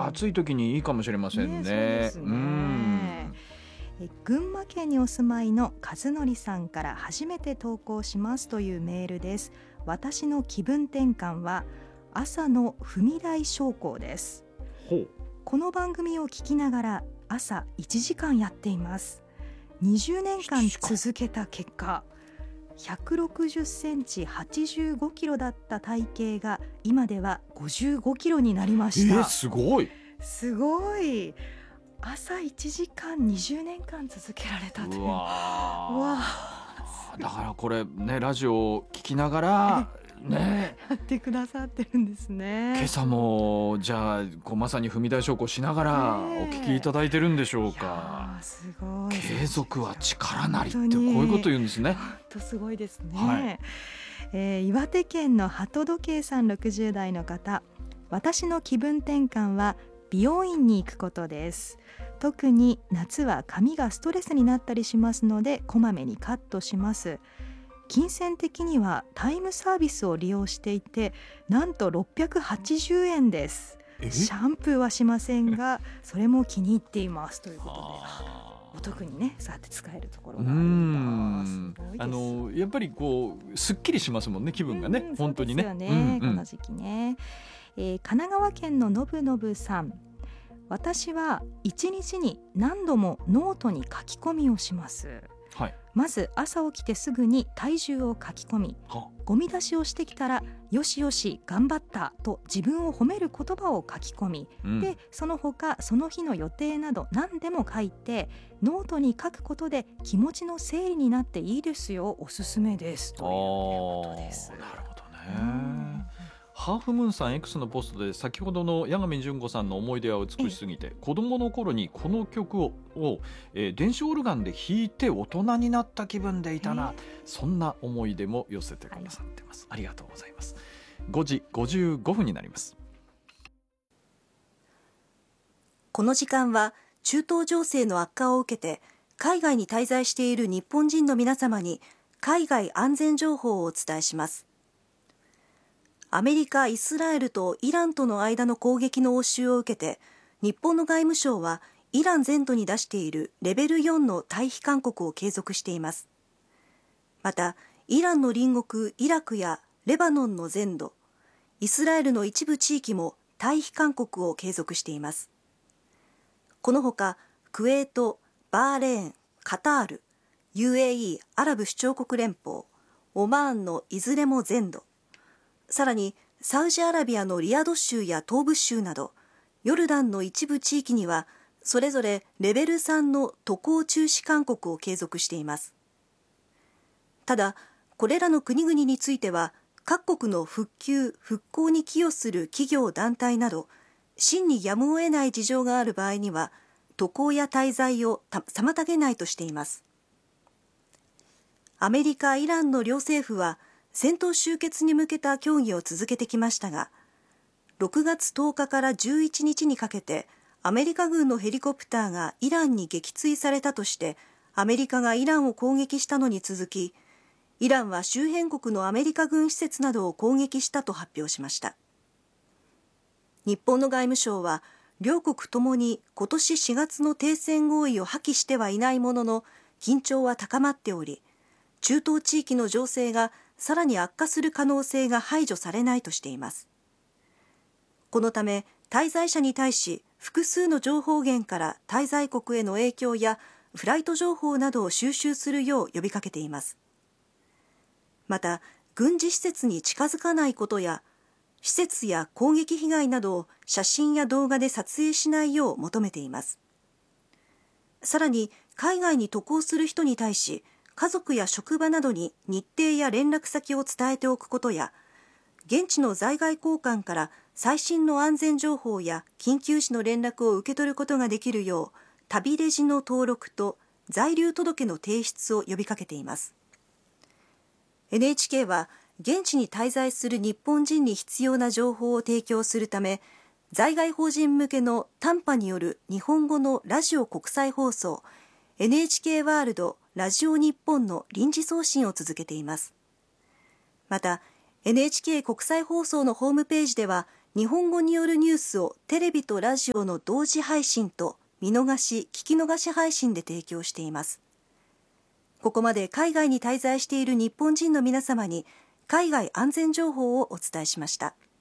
暑い時にいいかもしれません ね。 そうですね。群馬県にお住まいの和則さんから初めて投稿しますというメールです。私の気分転換は朝の踏み台昇降です。この番組を聞きながら朝1時間やっています。20年間続けた結果、160センチ85キロだった体型が今では55キロになりました。 すごい。 すごい。朝1時間20年間続けられたという。 うわだからこれね、ラジオを聞きながらねやってくださってるんですね。 今朝もじゃあまさに踏み台昇降しながらお聞きいただいてるんでしょうか。 すごい。 継続は力なりってこういうこと言うんですね。 本当すごいですね。岩手県の鳩時計さん60代の方、私の気分転換は美容院に行くことです。特に夏は髪がストレスになったりしますのでこまめにカットします。金銭的にはタイムサービスを利用していてなんと680円です。シャンプーはしませんがそれも気に入っていますということで、お得にね、そうやって使えるところがあるんだ。すごいです。 やっぱりすっきりしますもんね、気分がね、本当にね。 そうですよね、この時期ね。神奈川県ののぶのぶさん、私は1日に何度もノートに書き込みをします。まず朝起きてすぐに体重を書き込み、ゴミ出しをしてきたらよしよし頑張ったと自分を褒める言葉を書き込み、でその他その日の予定など何でも書いてノートに書くことで気持ちの整理になっていいですよ、おすすめですということです。 なるほどね。ハーフムーンさん X のポストで先ほどの八神純子さんの思い出は美しすぎて子供の頃にこの曲を電子オルガンで弾いて大人になった気分でいたな、そんな思い出も寄せてくださってます、ありがとうございます。5時55分になります。 この時間は中東情勢の悪化を受けて海外に滞在している日本人の皆様に海外安全情報をお伝えします。アメリカ、イスラエルとイランとの間の攻撃の応酬を受けて、日本の外務省はイラン全土に出しているレベル4の退避勧告を継続しています。また、イランの隣国イラクやレバノンの全土、イスラエルの一部地域も退避勧告を継続しています。このほか、クウェート、バーレーン、カタール、UAE アラブ首長国連邦、オマーンのいずれも全土、さらにサウジアラビアのリヤド州や東部州などヨルダンの一部地域にはそれぞれレベル3の渡航中止勧告を継続しています。ただこれらの国々については各国の復旧・復興に寄与する企業団体など真にやむを得ない事情がある場合には渡航や滞在を妨げないとしています。アメリカ・イランの両政府は戦闘終結に向けた協議を続けてきましたが、6月10日から11日にかけてアメリカ軍のヘリコプターがイランに撃墜されたとしてアメリカがイランを攻撃したのに続き、イランは周辺国のアメリカ軍施設などを攻撃したと発表しました。日本の外務省は両国ともに今年4月の停戦合意を破棄してはいないものの緊張は高まっており、中東地域の情勢がさらに悪化する可能性が排除されないとしています。このため滞在者に対し複数の情報源から滞在国への影響やフライト情報などを収集するよう呼びかけています。また軍事施設に近づかないことや施設や攻撃被害などを写真や動画で撮影しないよう求めています。さらに海外に渡航する人に対し家族や職場などに日程や連絡先を伝えておくことや、現地の在外公館から最新の安全情報や緊急時の連絡を受け取ることができるよう、旅レジの登録と在留届の提出を呼びかけています。NHK は現地に滞在する日本人に必要な情報を提供するため、在外邦人向けの短波による日本語のラジオ国際放送、NHK ワールドラジオ日本の臨時送信を続けています。また NHK 国際放送のホームページでは日本語によるニュースをテレビとラジオの同時配信と見逃し・聞き逃し配信で提供しています。ここまで海外に滞在している日本人の皆様に海外安全情報をお伝えしました。